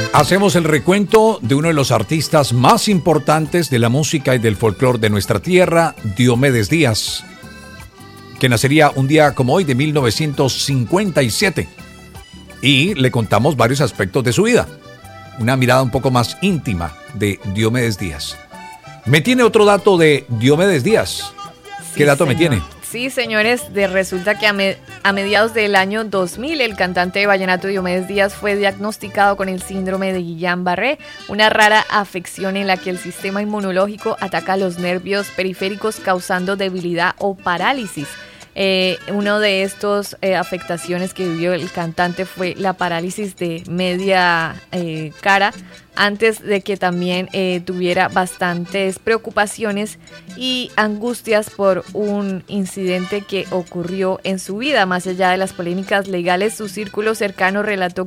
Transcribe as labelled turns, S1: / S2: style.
S1: Hacemos el recuento de uno de los artistas más importantes de la música y del folclore de nuestra tierra, Diomedes Díaz, que nacería un día como hoy de 1957. Y le contamos varios aspectos de su vida. Una mirada un poco más íntima de Diomedes Díaz. ¿Me tiene otro dato de Diomedes Díaz? ¿Qué dato me tiene?
S2: Sí, señores, resulta que a mediados del año 2000 el cantante de vallenato Diomedes Díaz fue diagnosticado con el síndrome de Guillain-Barré, una rara afección en la que el sistema inmunológico ataca los nervios periféricos causando debilidad o parálisis. Uno de estos afectaciones que vivió el cantante fue la parálisis de media cara, antes de que también tuviera bastantes preocupaciones y angustias por un incidente que ocurrió en su vida. Más allá de las polémicas legales, su círculo cercano relató